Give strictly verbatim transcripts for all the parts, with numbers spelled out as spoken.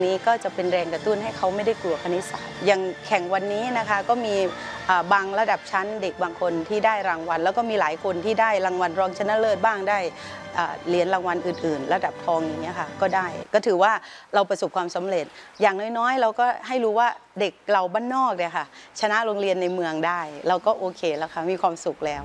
นี้ก็จะเป็นแรงกระตุ้นให้เขาไม่ได้กลัวคณิตศาสตร์อย่างแข่งวันนี้นะคะก็มีบางระดับชั้นเด็กบางคนที่ได้รางวัลแล้วก็มีหลายคนที่ได้รางวัลรองชนะเลิศบ้างได้เหรียญรางวัลอื่นๆระดับทองอย่างเงี้ยค่ะก็ได้ก็ถือว่าเราประสบความสำเร็จอย่างน้อยๆเราก็ให้รู้ว่าเด็กเราบ้านนอกเนี่ยค่ะชนะโรงเรียนในเมืองได้เราก็โอเคแล้วค่ะมีความสุขแล้ว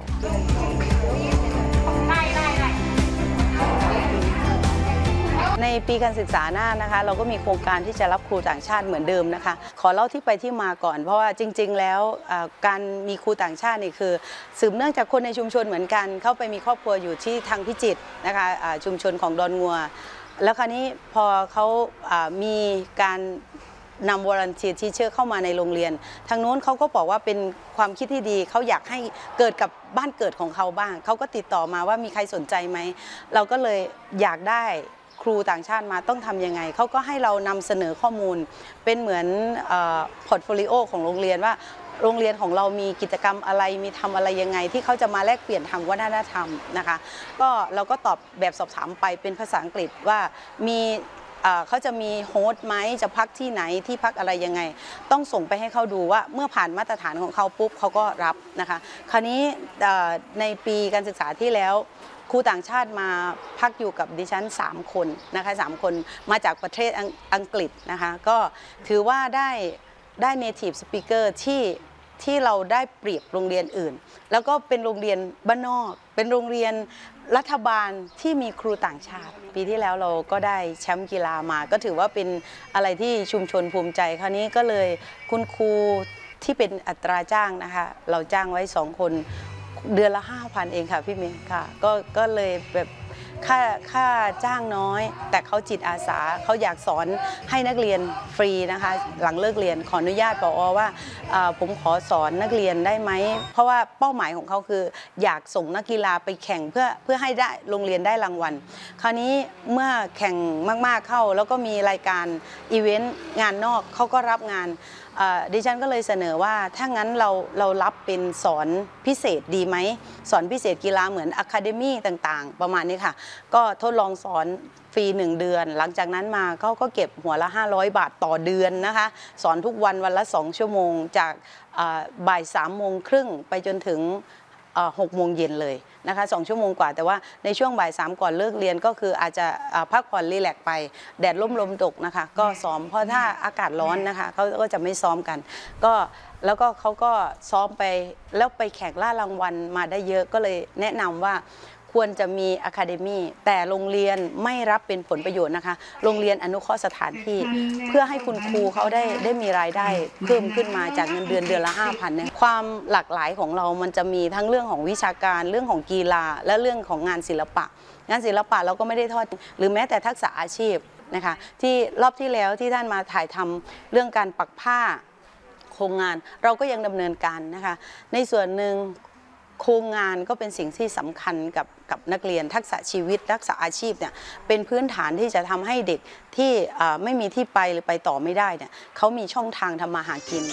ในปีการศึกษาหน้านะคะเราก็มีโครงการที่จะรับครูต่างชาติเหมือนเดิมนะคะขอเล่าที่ไปที่มาก่อนเพราะว่าจริงๆแล้วการมีครูต่างชาตินี่คือสืบเนื่องจากคนในชุมชนเหมือนกันเข้าไปมีครอบครัวอยู่ที่ทางพิจิตรนะคะชุมชนของดอนงัวแล้วคราวนี้พอเขามีการนำวอลันเทียร์ทีเชอร์เข้ามาในโรงเรียนทางโน้นเขาก็บอกว่าเป็นความคิดที่ดีเขาอยากให้เกิดกับบ้านเกิดของเขาบ้างเขาก็ติดต่อมาว่ามีใครสนใจไหมเราก็เลยอยากได้ครูต่างชาติมาต้องทำยังไงเขาก็ให้เรานำเสนอข้อมูลเป็นเหมือนพอร์ตโฟลิโอของโรงเรียนว่าโรงเรียนของเรามีกิจกรรมอะไรมีทำอะไรยังไงที่เขาจะมาแลกเปลี่ยนทางวัฒนธรรมนะคะก็เราก็ตอบแบบสอบถามไปเป็นภาษาอังกฤษว่ามีเขาจะมีโฮสต์ไหมจะพักที่ไหนที่พักอะไรยังไงต้องส่งไปให้เขาดูว่าเมื่อผ่านมาตรฐานของเขาปุ๊บเขาก็รับนะคะคราวนี้ในปีการศึกษาที่แล้วครูต่างชาติมาพักอยู่กับดิฉันสามคนนะคะสามคนมาจากประเทศอังกฤษนะคะก็ถือว่าได้ได้ native speaker ที่ที่เราได้เปรียบโรงเรียนอื่นแล้วก็เป็นโรงเรียนบ้านนอกเป็นโรงเรียนรัฐบาลที่มีครูต่างชาติปีที่แล้วเราก็ได้แชมป์กีฬามาก็ถือว่าเป็นอะไรที่ชุมชนภูมิใจคราวนี้ก็เลยคุณครูที่เป็นอัตราจ้างนะคะเราจ้างไว้สองคนเดือนละห้าพันเองค่ะพี่เมย์ค่ะก็ก็เลยแบบค่าค่าจ้างน้อยแต่เขาจิตอาสาเขาอยากสอนให้นักเรียนฟรีนะคะหลังเลิกเรียนขออนุญาตผอ.ว่าผมขอสอนนักเรียนได้ไหมเพราะว่าเป้าหมายของเขาคืออยากส่งนักกีฬาไปแข่งเพื่อเพื่อให้ได้โรงเรียนได้รางวัลคราวนี้เมื่อแข่งมากๆเข้าแล้วก็มีรายการอีเวนต์งานนอกเขาก็รับงานดิฉันก็เลยเสนอว่าถ้างั้นเราเรารับเป็นสอนพิเศษดีไหมสอนพิเศษกีฬาเหมือนอะคาเดมี่ต่างๆประมาณนี้ค่ะก็ทดลองสอนฟรีหนึ่งเดือนหลังจากนั้นมาเขาก็เก็บหัวละห้าร้อยบาทต่อเดือนนะคะสอนทุกวันวันละสองชั่วโมงจากบ่ายสามโมงครึ่งไปจนถึงหกโมงเย็นเลยนะคะสองชั่วโมงกว่าแต่ว่าในช่วงบ่ายสามก่อนเลิกเรียนก็คืออาจจะพักผ่อนรีแลกไปแดดร่มลมตกนะคะก็ซ้อมเพราะถ้าอากาศร้อนนะคะเขาก็จะไม่ซ้อมกันก็แล้วก็เขาก็ซ้อมไปแล้วไปแข่งล่ารางวัลมาได้เยอะก็เลยแนะนำว่าควรจะมีอะคาเดมี่แต่โรงเรียนไม่รับเป็นผลประโยชน์นะคะโรงเรียนอนุเคราะห์สถานที่เพื่อให้คุณครูเขาได้ได้มีรายได้เพิ่มขึ้นมาจากเงินเดือนเดือนละห้าพันเนี่ยความหลากหลายของเรามันจะมีทั้งเรื่องของวิชาการเรื่องของกีฬาและเรื่องของงานศิลปะงานศิลปะเราก็ไม่ได้ทอดหรือแม้แต่ทักษะอาชีพนะคะที่รอบที่แล้วที่ท่านมาถ่ายทำเรื่องการปักผ้าโครงงานเราก็ยังดำเนินการนะคะในส่วนหนึ่งโครงงานก็เป็นสิ่งที่สำคัญกับกับนักเรียนทักษะชีวิตทักษะอาชีพเนี่ยเป็นพื้นฐานที่จะทำให้เด็กที่ไม่มีที่ไปหรือไปต่อไม่ได้เนี่ยเขามีช่องทางทำมาหากิน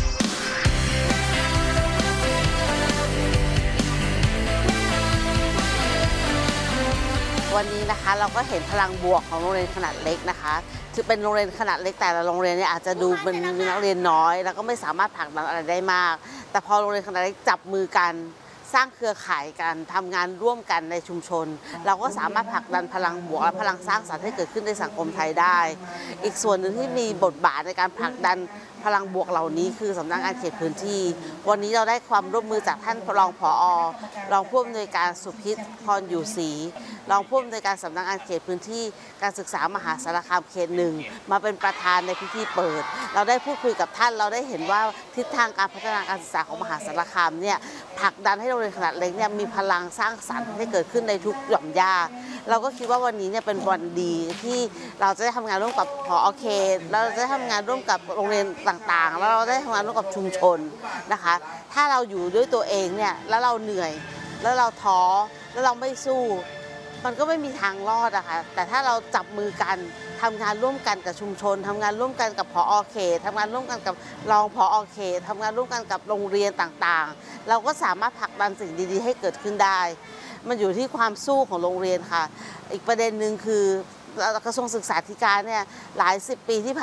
วันนี้นะคะเราก็เห็นพลังบวกของโรงเรียนขนาดเล็กนะคะคือเป็นโรงเรียนขนาดเล็กแต่ละโรงเรียนเนี่ยอาจจะดูเป็นมีนักเรียนน้อยแล้วก็ไม่สามารถผลักดันอะไรได้มากแต่พอโรงเรียนขนาดเล็กจับมือกันสร้างเครือข่ายกันทำงานร่วมกันในชุมชนเราก็สามารถผลักดันพลังบวกและพลังสร้างสรรค์ให้เกิดขึ้นในสังคมไทยได้อีกส่วนหนึ่งที่มีบทบาทในการผลักดันพลังบวกเหล่านี้คือสำนักงานเขตพื้นที่วันนี้เราได้ความร่วมมือจากท่านรองผอ.รองผู้อำนวยการสุพิษพรอยู่ศรีรองผู้อำนวยการสำนักงานเขตพื้นที่การศึกษามหาสารคามเขตหนึ่งมาเป็นประธานในพิธีเปิดเราได้พูดคุยกับท่านเราได้เห็นว่าทิศทางการพัฒนาการศึกษาของมหาสารคามเนี่ยผลักดันให้โรงเรียนขนาดเล็กเนี่ยมีพลังสร้างสรรค์ให้เกิดขึ้นในทุกหย่อมย่าเราก็คิดว่าวันนี้เนี่ยเป็นวันดีที่เราจะได้ทำงานร่วมกับผอ.เขตเราจะได้ทำงานร่วมกับโรงเรียนต่างๆแล้วเราได้ทำงานร่วมกับชุมชนนะคะถ้าเราอยู่ด้วยตัวเองเนี่ยแล้วเราเหนื่อยแล้วเราท้อแล้วเราไม่สู้มันก็ไม่มีทางรอดอะค่ะแต่ถ้าเราจับมือกันทำงานร่วมกันกับชุมชนทำงานร่วมกันกับผอ.เขตทำงานร่วมกันกับรองผอ.เขตทำงานร่วมกันกับโรงเรียนต่างๆเราก็สามารถผลักดันสิ่งดีๆให้เกิดขึ้นได้มันอยู่ที่ความสู้ของโรงเรียนค่ะอีกประเด็นหนึ่งคือกระทรวงศึกษาธิการเนี่ยหลายสิบปีที่ผ่าน